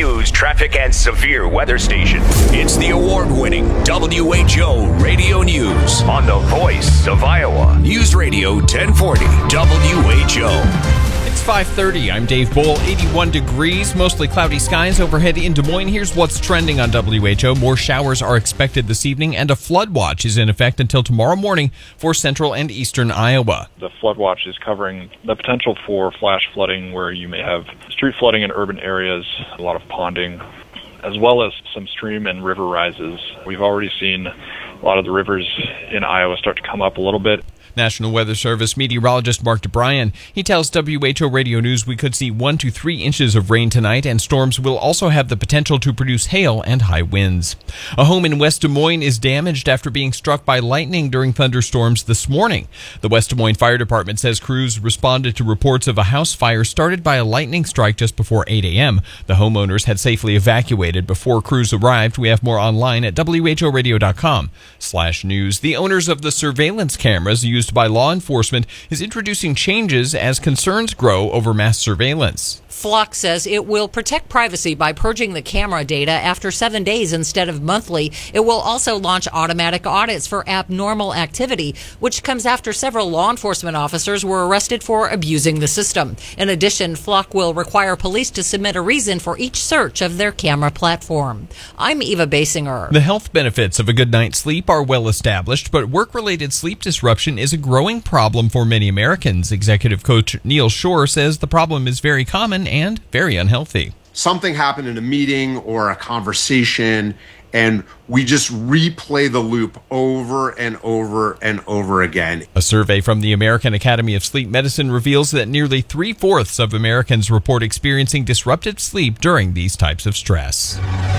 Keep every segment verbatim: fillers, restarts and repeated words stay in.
News traffic and severe weather station. It's the award-winning W H O Radio News on the voice of Iowa. News Radio ten forty W H O. It's five thirty. I'm Dave Bull. eighty-one degrees, mostly cloudy skies overhead in Des Moines. Here's what's trending on W H O. More showers are expected this evening, and a flood watch is in effect until tomorrow morning for central and eastern Iowa. The flood watch is covering the potential for flash flooding, where you may have street flooding in urban areas, a lot of ponding, as well as some stream and river rises. We've already seen a lot of the rivers in Iowa start to come up a little bit. National Weather Service meteorologist Mark DeBryan. He tells W H O Radio News we could see one to three inches of rain tonight, and storms will also have the potential to produce hail and high winds. A home in West Des Moines is damaged after being struck by lightning during thunderstorms this morning. The West Des Moines Fire Department says crews responded to reports of a house fire started by a lightning strike just before eight a.m. The homeowners had safely evacuated before crews arrived. We have more online at W H O radio dot com slash news. The owners of the surveillance cameras used by law enforcement is introducing changes as concerns grow over mass surveillance. Flock says it will protect privacy by purging the camera data after seven days instead of monthly. It will also launch automatic audits for abnormal activity, which comes after several law enforcement officers were arrested for abusing the system. In addition, Flock will require police to submit a reason for each search of their camera platform. I'm Eva Basinger. The health benefits of a good night's sleep are well established, but work-related sleep disruption is a growing problem for many Americans. Executive coach Neil Shore says the problem is very common and very unhealthy. Something happened in a meeting or a conversation, and we just replay the loop over and over and over again. A survey from the American Academy of Sleep Medicine reveals that nearly three-fourths of Americans report experiencing disrupted sleep during these types of stress.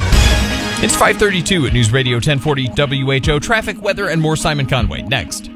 It's five thirty-two at News Radio ten forty W H O. Traffic, weather, and more. Simon Conway next.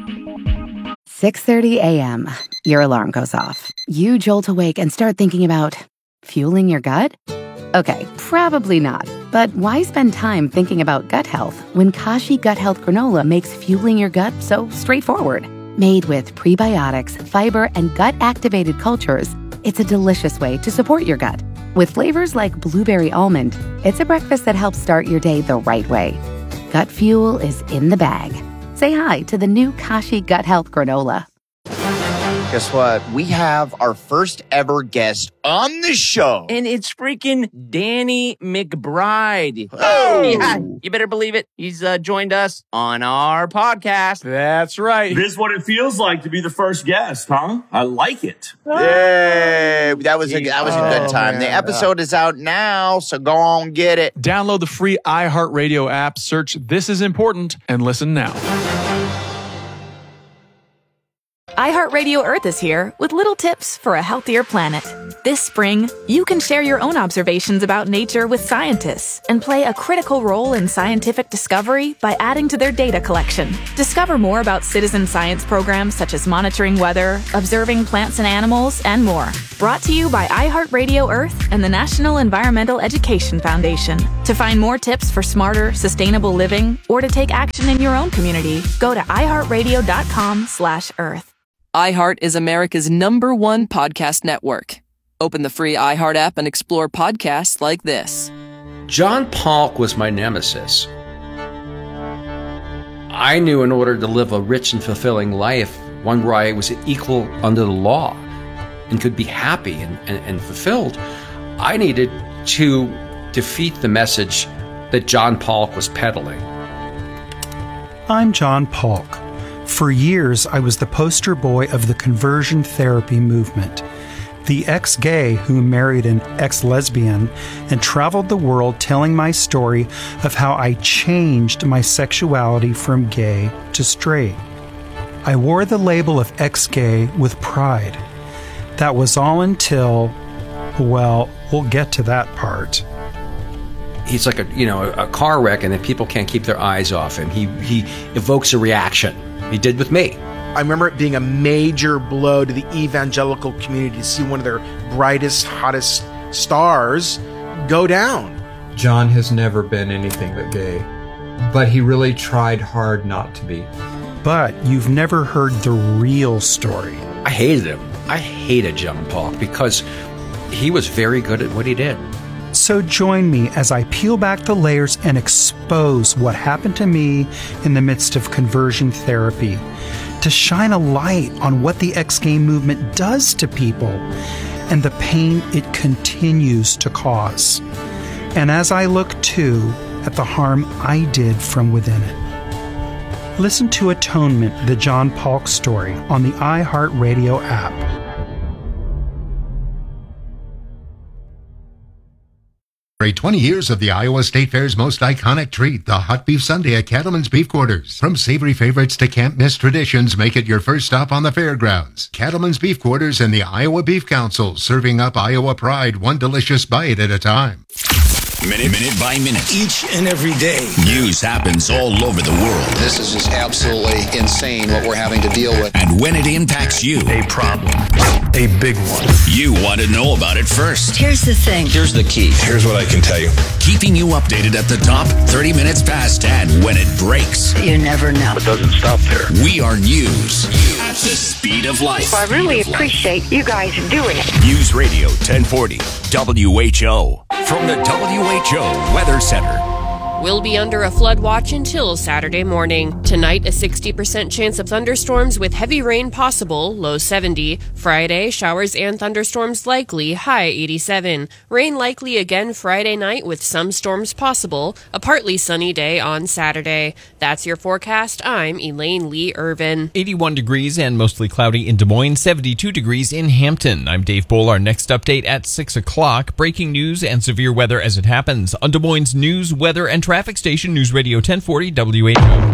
six thirty a.m. Your alarm goes off. You jolt awake and start thinking about fueling your gut? Okay, probably not. But why spend time thinking about gut health when Kashi Gut Health Granola makes fueling your gut so straightforward? Made with prebiotics, fiber, and gut-activated cultures, it's a delicious way to support your gut. With flavors like blueberry almond, it's a breakfast that helps start your day the right way. Gut fuel is in the bag. Say hi to the new Kashi Gut Health Granola. Guess what? We have our first ever guest on the show. And it's freaking Danny McBride. Oh! Yeah, you better believe it. He's uh, joined us on our podcast. That's right. This is what it feels like to be the first guest, huh? I like it. Yay! That was a, that was a good time. Oh, the episode is out now, so go on, get it. Download the free iHeartRadio app, search This Is Important, and listen now. iHeartRadio Earth is here with little tips for a healthier planet. This spring, you can share your own observations about nature with scientists and play a critical role in scientific discovery by adding to their data collection. Discover more about citizen science programs such as monitoring weather, observing plants and animals, and more. Brought to you by iHeartRadio Earth and the National Environmental Education Foundation. To find more tips for smarter, sustainable living or to take action in your own community, go to iHeartRadio.com slash Earth. iHeart is America's number one podcast network. Open the free iHeart app and explore podcasts like this. John Polk was my nemesis. I knew in order to live a rich and fulfilling life, one where I was equal under the law and could be happy and, and, and fulfilled, I needed to defeat the message that John Polk was peddling. I'm John Polk. For years, I was the poster boy of the conversion therapy movement, the ex-gay who married an ex-lesbian and traveled the world telling my story of how I changed my sexuality from gay to straight. I wore the label of ex-gay with pride. That was all until, well, we'll get to that part. He's like a, you know, a car wreck, and then people can't keep their eyes off him. He he evokes a reaction. He did with me. I remember it being a major blow to the evangelical community to see one of their brightest, hottest stars go down. John has never been anything but gay, but he really tried hard not to be. But you've never heard the real story. I hated him. I hated John Polk because he was very good at what he did. So join me as I peel back the layers and expose what happened to me in the midst of conversion therapy, to shine a light on what the X-Gay movement does to people and the pain it continues to cause. And as I look, too, at the harm I did from within it. Listen to Atonement, the John Paulk story, on the iHeartRadio app. twenty years of the Iowa State Fair's most iconic treat, the hot beef sundae at Cattleman's Beef Quarters. From savory favorites to can't-miss traditions, make it your first stop on the fairgrounds. Cattleman's Beef Quarters and the Iowa Beef Council, serving up Iowa pride one delicious bite at a time. Minute, minute by minute. Each and every day. News happens all over the world. This is just absolutely insane what we're having to deal with. And when it impacts you, a problem, a big one, you want to know about it first. Here's the thing. Here's the key. Here's what I can tell you. Keeping you updated at the top, thirty minutes past, and when it breaks. You never know. It doesn't stop there. We are news at the speed of life. Well, I really appreciate you guys doing it. News Radio ten forty, W H O. From the W H O Weather Center. We'll be under a flood watch until Saturday morning. Tonight, a sixty percent chance of thunderstorms with heavy rain possible, low seventy. Friday, showers and thunderstorms likely, high eighty-seven. Rain likely again Friday night with some storms possible. A partly sunny day on Saturday. That's your forecast. I'm Elaine Lee Irvin. eighty-one degrees and mostly cloudy in Des Moines, seventy-two degrees in Hampton. I'm Dave Bull. Our next update at six o'clock. Breaking news and severe weather as it happens on Des Moines News, Weather, and Traffic Station, News Radio ten forty W H O.